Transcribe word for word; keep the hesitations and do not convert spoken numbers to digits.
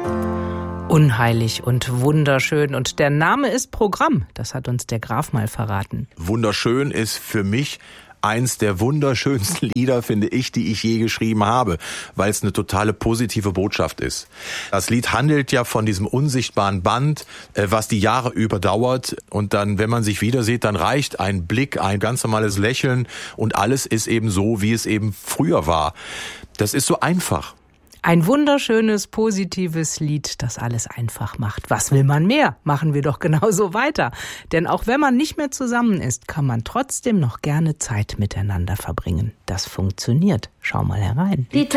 Unheilig und wunderschön. Und der Name ist Programm. Das hat uns der Graf mal verraten. Wunderschön ist für mich eins der wunderschönsten Lieder, finde ich, die ich je geschrieben habe, weil es eine totale positive Botschaft ist. Das Lied handelt ja von diesem unsichtbaren Band, was die Jahre überdauert. Und dann, wenn man sich wieder sieht, dann reicht ein Blick, ein ganz normales Lächeln und alles ist eben so, wie es eben früher war. Das ist so einfach. Ein wunderschönes, positives Lied, das alles einfach macht. Was will man mehr? Machen wir doch genauso weiter. Denn auch wenn man nicht mehr zusammen ist, kann man trotzdem noch gerne Zeit miteinander verbringen. Das funktioniert. Schau mal herein. Die